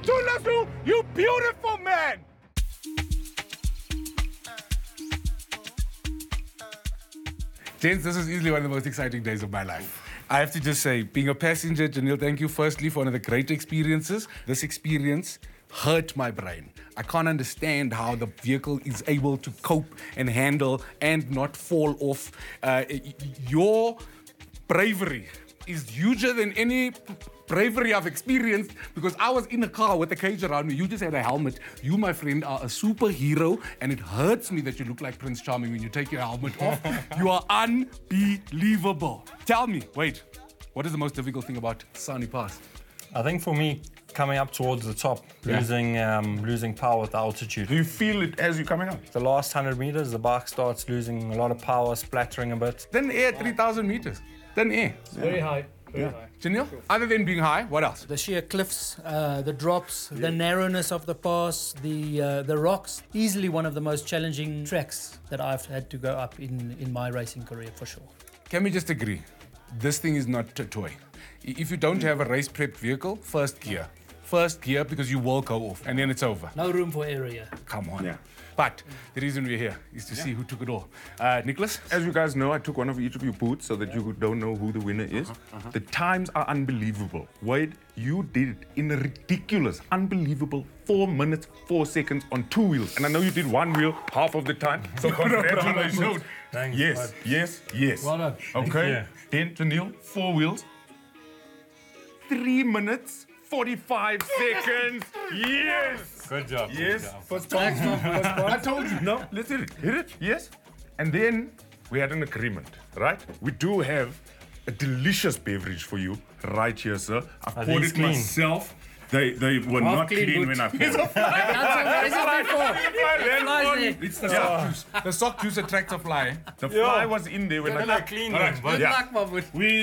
Tulasu, you beautiful man! Gents, this is easily one of the most exciting days of my life. I have to just say, being a passenger, Janelle, thank you firstly for one of the great experiences. This experience hurt my brain. I can't understand how the vehicle is able to cope and handle and not fall off. Your bravery is huger than any bravery I've experienced, because I was in a car with a cage around me. You just had a helmet. You, my friend, are a superhero, and it hurts me that you look like Prince Charming when you take your helmet off. You are unbelievable. Tell me, wait, what is the most difficult thing about Sani Pass? I think for me, coming up towards the top, losing power with the altitude. Do you feel it as you're coming up? The last 100 meters, the bike starts losing a lot of power, splattering a bit. Then air 3,000 meters. Then air. It's very high. Very high. Janelle, other than being high, what else? The sheer cliffs, the drops, the narrowness of the pass, the rocks. Easily one of the most challenging tracks that I've had to go up in my racing career, for sure. Can we just agree? This thing is not a toy. If you don't have a race prep vehicle, first gear. First gear, because you will go off and then it's over. No room for error here. Come on. Yeah. But the reason we're here is to see who took it all. Nicholas? As you guys know, I took one of each of your boots so that you don't know who the winner is. The times are unbelievable. Wade, you did it in a ridiculous, unbelievable 4 minutes, 4 seconds on 2 wheels. And I know you did 1 wheel half of the time. So congratulations. Thanks, Yes, bud. yes, yes. Well done. Okay. Then Janelle, 4 wheels. 3 minutes, 45 seconds. Yes. Good job. Yes. Good job. I told you. No, let's hit it. Hit it. Yes. And then we had an agreement, right? We do have a delicious beverage for you right here, sir. I poured these it clean? myself. They were not clean when I poured it. It's the sock juice. The sock juice attracts a fly. The fly was in there when I Clean one. Yeah. We